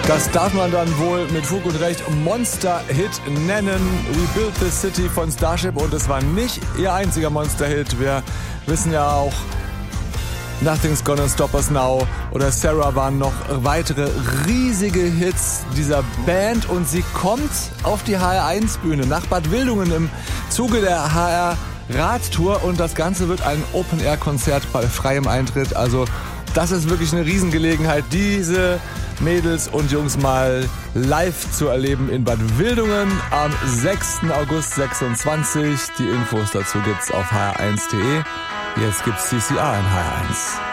Das darf man dann wohl mit Fug und Recht Monster-Hit nennen. We Built This City von Starship, und es war nicht ihr einziger Monster-Hit. Wir wissen ja auch, Nothing's Gonna Stop Us Now oder Sarah waren noch weitere riesige Hits dieser Band, und sie kommt auf die HR1-Bühne nach Bad Wildungen im Zuge der HR Radtour, und das Ganze wird ein Open-Air-Konzert bei freiem Eintritt. Also das ist wirklich eine Riesengelegenheit, diese Mädels und Jungs mal live zu erleben in Bad Wildungen am 6. August 26. Die Infos dazu gibt's auf hr1.de. Jetzt gibt's CCR in HR1.